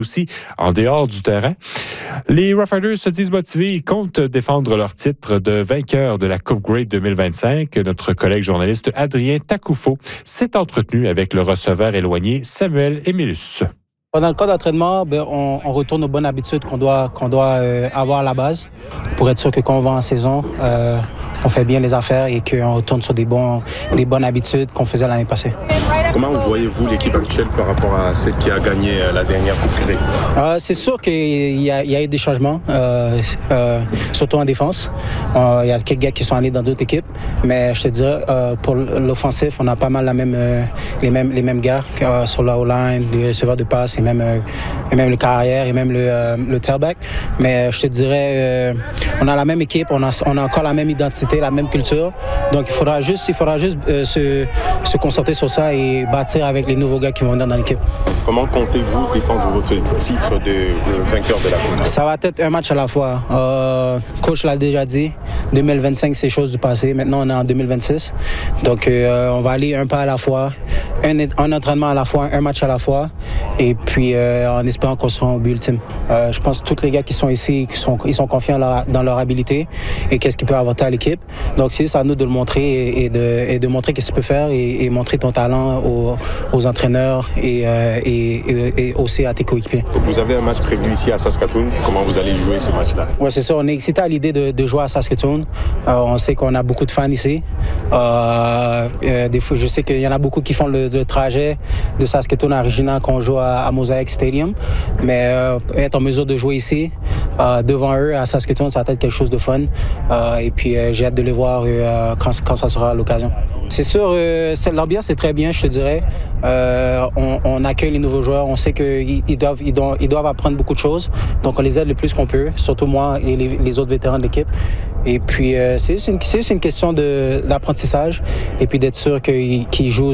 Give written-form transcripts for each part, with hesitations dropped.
aussi en dehors du terrain. Les Rough Riders se disent motivés et comptent défendre leur titre de vainqueur de la Coupe Grey 2025. Notre collègue journaliste Adrien Takoufo s'est entretenu avec le receveur éloigné Samuel Emilus. Pendant le cas d'entraînement, on retourne aux bonnes habitudes qu'on doit avoir à la base pour être sûr que quand on va en saison, on fait bien les affaires et qu'on retourne sur des bonnes habitudes qu'on faisait l'année passée. Comment voyez-vous l'équipe actuelle par rapport à celle qui a gagné la dernière Coupe Grey? C'est sûr qu'il y a eu des changements, surtout en défense. Il y a quelques gars qui sont allés dans d'autres équipes, mais je te dirais, pour l'offensif, on a pas mal les mêmes gars sur la O-line, les receveurs de passe et même le carrière et même le tailback. Mais je te dirais, on a la même équipe, on a encore la même identité, la même culture. Donc il faudra juste se concentrer sur ça et bâtir avec les nouveaux gars qui vont venir dans l'équipe. Comment comptez-vous défendre votre titre de vainqueur de la Coupe? Ça va être un match à la fois. Coach l'a déjà dit, 2025 c'est chose du passé. Maintenant on est en 2026. Donc on va aller un pas à la fois, un entraînement à la fois, un match à la fois. Et puis en espérant qu'on sera au but ultime. Je pense que tous les gars qui sont ici, ils sont confiants dans leur habilité et qu'est-ce qu'ils peuvent apporter à l'équipe. Donc c'est juste à nous de le montrer et de montrer qu'est-ce que tu peux faire et montrer ton talent aux entraîneurs et aussi à tes coéquipiers. Vous avez un match prévu ici à Saskatoon. Comment vous allez jouer ce match-là? Oui, c'est ça. On est excité à l'idée de jouer à Saskatoon. On sait qu'on a beaucoup de fans ici. Des fois, je sais qu'il y en a beaucoup qui font le trajet de Saskatoon à Regina quand on joue à Mosaic Stadium. Mais être en mesure de jouer ici, devant eux, à Saskatoon, ça va être quelque chose de fun. Et puis, j'ai hâte de les voir quand ça sera l'occasion. C'est sûr, l'ambiance est très bien, je te dirais. On accueille les nouveaux joueurs. On sait qu'ils doivent apprendre beaucoup de choses. Donc, on les aide le plus qu'on peut, surtout moi et les autres vétérans de l'équipe. Et puis, c'est juste une question d'apprentissage et puis d'être sûr qu'ils jouent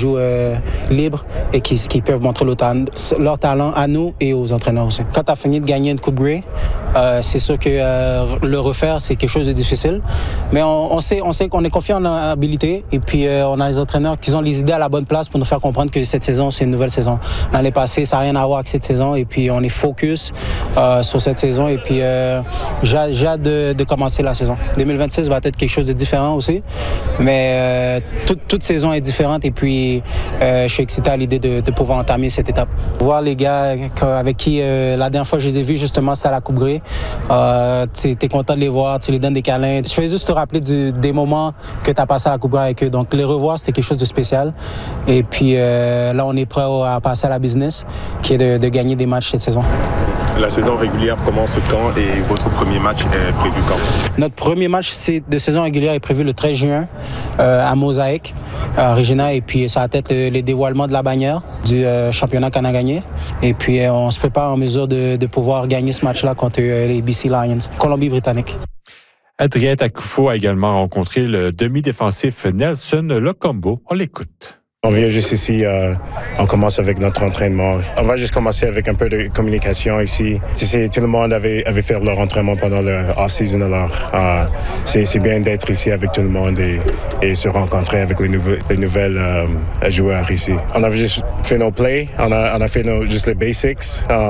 libre et qu'ils peuvent montrer leur talent à nous et aux entraîneurs aussi. Quand tu as fini de gagner une Coupe Grey, c'est sûr que le refaire, c'est quelque chose de difficile. Mais on sait qu'on est confiant en notre habilité et puis on a les entraîneurs qui ont les idées à la bonne place pour nous faire comprendre que cette saison, c'est une nouvelle saison. L'année passée, ça n'a rien à voir avec cette saison et puis on est focus sur cette saison et puis j'ai hâte de commencer la saison. 2026 va être quelque chose de différent aussi, mais toute saison est différente et puis je suis excité à l'idée de pouvoir entamer cette étape. Voir les gars avec qui la dernière fois je les ai vus justement c'était à la Coupe Grey, tu es content de les voir, tu les donnes des câlins. Je fais juste te rappeler des moments que tu as passé à la Coupe Grey avec eux. Donc les revoir, c'est quelque chose de spécial. Et puis là, on est prêt à passer à la business, qui est de gagner des matchs cette saison. La saison régulière commence quand et votre premier match est prévu quand? Notre premier match de saison régulière est prévu le 13 juin à Mosaic, à Regina. Et puis ça va être le dévoilement de la bannière du championnat qu'on a gagné. Et puis on se prépare en mesure de pouvoir gagner ce match-là contre les BC Lions, Colombie-Britannique. Adrien Takoufo a également rencontré le demi-défensif Nelson Locombo. On l'écoute. On vient juste ici, on commence avec notre entraînement. On va juste commencer avec un peu de communication ici. Tout le monde avait fait leur entraînement pendant le off-season, alors c'est bien d'être ici avec tout le monde et se rencontrer avec les nouvelles joueurs ici. On avait juste fait nos plays, on a fait juste les basics,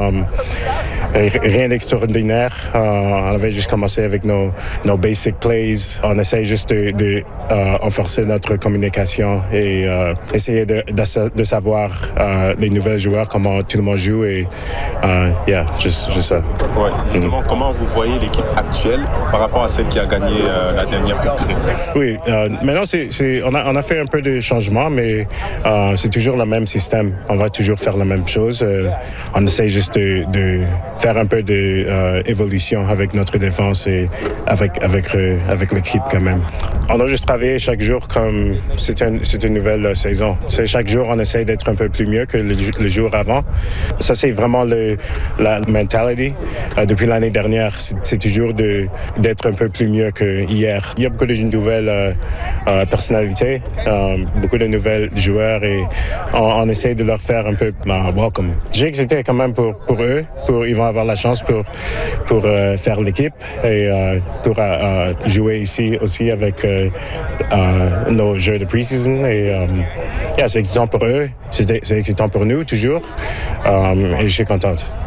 rien d'extraordinaire. On avait juste commencé avec nos basic plays. On essaie juste de renforcer notre communication et essayer de savoir les nouvelles joueurs, comment tout le monde joue et juste ça. Ouais, justement, comment vous voyez l'équipe actuelle par rapport à celle qui a gagné la dernière Coupe Grey? Oui, maintenant on a fait un peu de changement, mais c'est toujours le même système. On va toujours faire la même chose. On essaie juste de faire un peu d'évolution avec notre défense et avec l'équipe quand même. On a juste travaillé chaque jour comme c'est une nouvelle saison. C'est chaque jour, on essaie d'être un peu plus mieux que le jour avant. Ça, c'est vraiment la mentality. Depuis l'année dernière, c'est toujours d'être un peu plus mieux que hier. Il y a beaucoup de nouvelles personnalités, beaucoup de nouvelles joueurs et on essaie de leur faire un peu welcome. J'ai excité quand même pour eux. Ils vont avoir la chance pour faire l'équipe et pour jouer ici aussi avec nos jeux de pre-season et c'est excitant pour eux, c'est excitant pour nous toujours et je suis contente.